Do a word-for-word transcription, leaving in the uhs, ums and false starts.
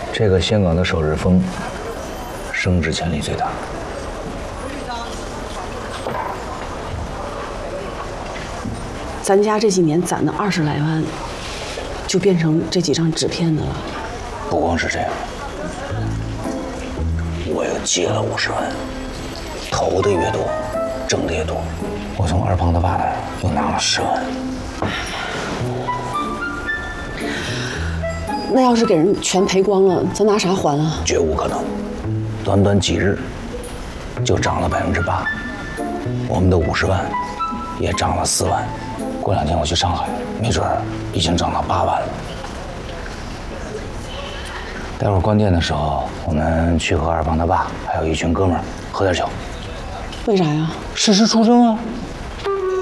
这个香港的首日风，升值潜力最大。 咱家这几年攒的二十来万，就变成这几张纸片的了。 不光是这样，我又借了五十万，投的越多，挣的越多。我从二胖他爸那又拿了十万。 那要是给人全赔光了，咱拿啥还啊？ 绝无可能，短短几日就涨了百分之八，我们的五十万也涨了四万。过两天我去上海，没准儿已经涨到八万了。待会儿关店的时候，我们去和二胖他爸还有一群哥们儿喝点酒。 为啥呀？ 事实出征啊！